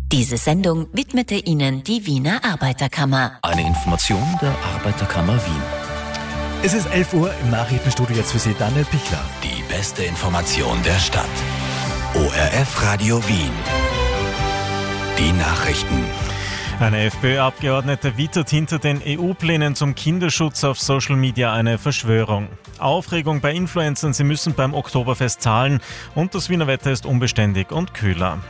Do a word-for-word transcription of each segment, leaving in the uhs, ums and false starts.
Diese Sendung widmete Ihnen die Wiener Arbeiterkammer. Eine Information der Arbeiterkammer Wien. Es ist elf Uhr, im Nachrichtenstudio jetzt für Sie Daniel Pichler. Die beste Information der Stadt. O R F Radio Wien. Die Nachrichten. Eine FPÖ-Abgeordnete wittert hinter den E U-Plänen zum Kinderschutz auf Social Media eine Verschwörung. Aufregung bei Influencern, sie müssen beim Oktoberfest zahlen und das Wiener Wetter ist unbeständig und kühler.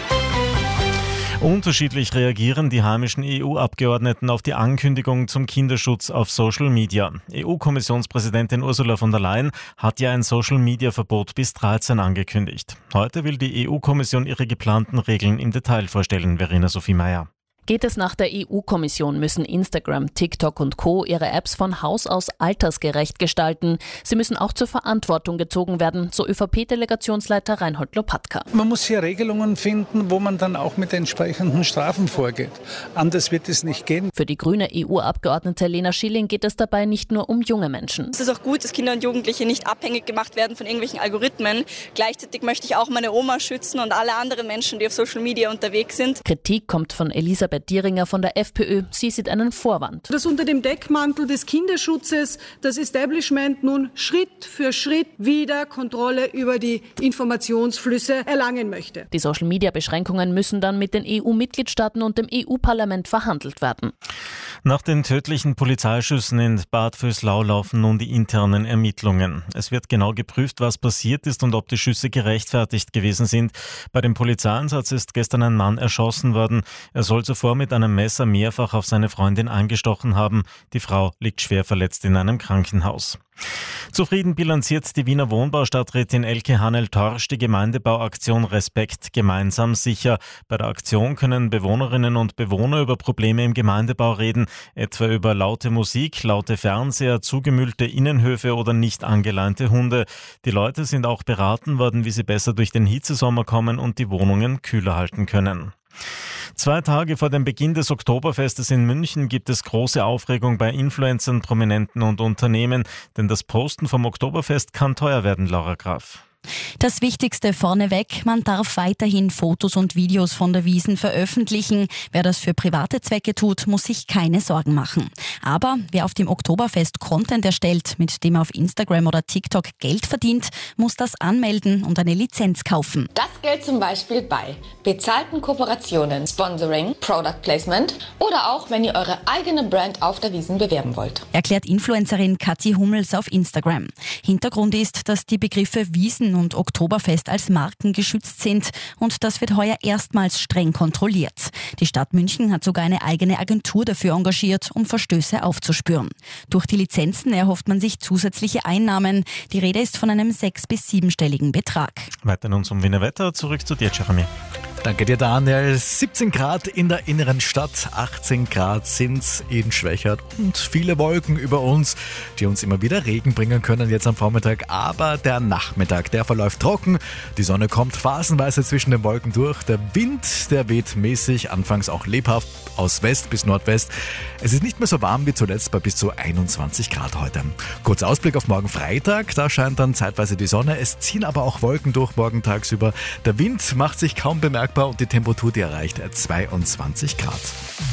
Unterschiedlich reagieren die heimischen E U-Abgeordneten auf die Ankündigung zum Kinderschutz auf Social Media. E U-Kommissionspräsidentin Ursula von der Leyen hat ja ein Social-Media-Verbot bis dreizehn angekündigt. Heute will die E U-Kommission ihre geplanten Regeln im Detail vorstellen, Verena Sophie Meyer. Geht es nach der E U-Kommission, müssen Instagram, TikTok und Co. ihre Apps von Haus aus altersgerecht gestalten. Sie müssen auch zur Verantwortung gezogen werden, so ÖVP-Delegationsleiter Reinhold Lopatka. Man muss hier Regelungen finden, wo man dann auch mit entsprechenden Strafen vorgeht. Anders wird es nicht gehen. Für die grüne E U-Abgeordnete Lena Schilling geht es dabei nicht nur um junge Menschen. Es ist auch gut, dass Kinder und Jugendliche nicht abhängig gemacht werden von irgendwelchen Algorithmen. Gleichzeitig möchte ich auch meine Oma schützen und alle anderen Menschen, die auf Social Media unterwegs sind. Kritik kommt von Elisabeth Dieringer von der FPÖ. Sie sieht einen Vorwand. Dass unter dem Deckmantel des Kinderschutzes das Establishment nun Schritt für Schritt wieder Kontrolle über die Informationsflüsse erlangen möchte. Die Social-Media-Beschränkungen müssen dann mit den E U-Mitgliedstaaten und dem E U-Parlament verhandelt werden. Nach den tödlichen Polizeischüssen in Bad Vöslau laufen nun die internen Ermittlungen. Es wird genau geprüft, was passiert ist und ob die Schüsse gerechtfertigt gewesen sind. Bei dem Polizeieinsatz ist gestern ein Mann erschossen worden. Er soll zuvor mit einem Messer mehrfach auf seine Freundin eingestochen haben. Die Frau liegt schwer verletzt in einem Krankenhaus. Zufrieden bilanziert die Wiener Wohnbaustadträtin Elke Hanel-Torsch die Gemeindebauaktion Respekt gemeinsam sicher. Bei der Aktion können Bewohnerinnen und Bewohner über Probleme im Gemeindebau reden, etwa über laute Musik, laute Fernseher, zugemüllte Innenhöfe oder nicht angeleinte Hunde. Die Leute sind auch beraten worden, wie sie besser durch den Hitzesommer kommen und die Wohnungen kühler halten können. Zwei Tage vor dem Beginn des Oktoberfestes in München gibt es große Aufregung bei Influencern, Prominenten und Unternehmen, denn das Posten vom Oktoberfest kann teuer werden, Laura Graf. Das Wichtigste vorneweg, man darf weiterhin Fotos und Videos von der Wiesn veröffentlichen. Wer das für private Zwecke tut, muss sich keine Sorgen machen. Aber wer auf dem Oktoberfest Content erstellt, mit dem er auf Instagram oder TikTok Geld verdient, muss das anmelden und eine Lizenz kaufen. Das gilt zum Beispiel bei bezahlten Kooperationen, Sponsoring, Product Placement oder auch, wenn ihr eure eigene Brand auf der Wiesn bewerben wollt. Erklärt Influencerin Kathi Hummels auf Instagram. Hintergrund ist, dass die Begriffe Wiesn und Oktoberfest als Marken geschützt sind und das wird heuer erstmals streng kontrolliert. Die Stadt München hat sogar eine eigene Agentur dafür engagiert, um Verstöße aufzuspüren. Durch die Lizenzen erhofft man sich zusätzliche Einnahmen. Die Rede ist von einem sechs- bis siebenstelligen Betrag. Weiter nun zum Wiener Wetter, zurück zu dir, Jeremy. Danke dir, Daniel. siebzehn Grad in der inneren Stadt, achtzehn Grad sind's in Schwächert und viele Wolken über uns, die uns immer wieder Regen bringen können jetzt am Vormittag. Aber der Nachmittag, der verläuft trocken. Die Sonne kommt phasenweise zwischen den Wolken durch. Der Wind, der weht mäßig, anfangs auch lebhaft aus West bis Nordwest. Es ist nicht mehr so warm wie zuletzt bei bis zu einundzwanzig Grad heute. Kurzer Ausblick auf morgen Freitag, da scheint dann zeitweise die Sonne. Es ziehen aber auch Wolken durch morgen tagsüber. Der Wind macht sich kaum bemerkbar und die Temperatur, die erreicht zweiundzwanzig Grad.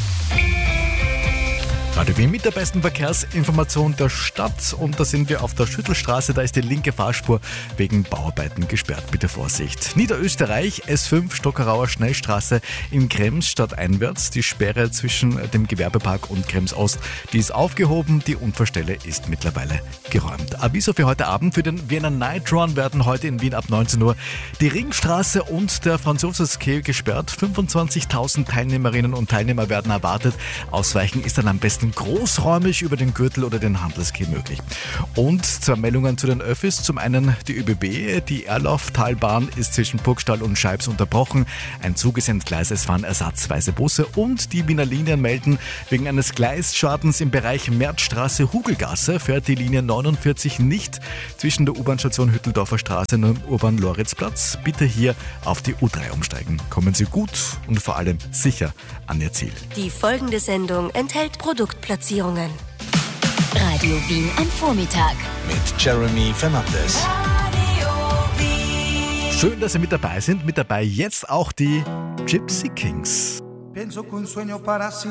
Radio Wien mit der besten Verkehrsinformation der Stadt und da sind wir auf der Schüttelstraße, da ist die linke Fahrspur wegen Bauarbeiten gesperrt, bitte Vorsicht. Niederösterreich, S fünf Stockerauer Schnellstraße in Krems stadteinwärts, die Sperre zwischen dem Gewerbepark und Krems Ost, die ist aufgehoben, die Unfallstelle ist mittlerweile geräumt. Aviso für heute Abend, für den Wiener Night Run werden heute in Wien ab neunzehn Uhr die Ringstraße und der Franz-Josefs-Quai gesperrt, fünfundzwanzigtausend Teilnehmerinnen und Teilnehmer werden erwartet, ausweichen ist dann am besten großräumig über den Gürtel oder den Handelsquai möglich. Und zwei Meldungen zu den Öffis. Zum einen die ÖBB, die Erlauftalbahn ist zwischen Burgstall und Scheibs unterbrochen. Ein Zug ist entgleist, es fahren ersatzweise Busse und die Wiener Linien melden, wegen eines Gleisschadens im Bereich Märzstraße-Hugelgasse fährt die Linie neunundvierzig nicht zwischen der U-Bahn-Station Hütteldorfer Straße und dem U-Bahn-Loritzplatz. Bitte hier auf die U drei umsteigen. Kommen Sie gut und vor allem sicher an Ihr Ziel. Die folgende Sendung enthält Produktplatzierungen. Radio Wien am Vormittag. Mit Jeremy Fernandes. Radio Wien. Schön, dass Sie mit dabei sind. Mit dabei jetzt auch die Gypsy Kings. Pienso que un sueño para